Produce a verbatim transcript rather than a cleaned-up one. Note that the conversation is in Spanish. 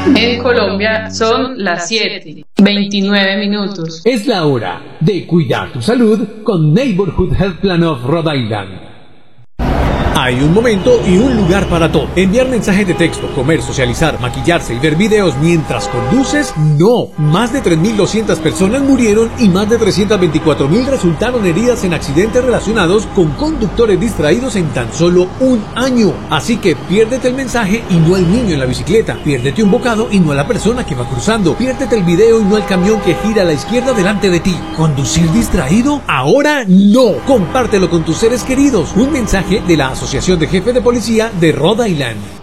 En Colombia son las siete, veintinueve minutos. Es la hora de cuidar tu salud con Neighborhood Health Plan of Rhode Island. Hay un momento y un lugar para todo. Enviar mensajes de texto, comer, socializar, maquillarse y ver videos mientras conduces, no. Más de tres mil doscientas personas murieron y más de trescientas veinticuatro mil resultaron heridas en accidentes relacionados con conductores distraídos en tan solo un año. Así que piérdete el mensaje y no al niño en la bicicleta. Piérdete un bocado y no a la persona que va cruzando. Piérdete el video y no al camión que gira a la izquierda delante de ti. ¿Conducir distraído? Ahora no. Compártelo con tus seres queridos. Un mensaje de la Asociación de Jefes de Policía de Rhode Island.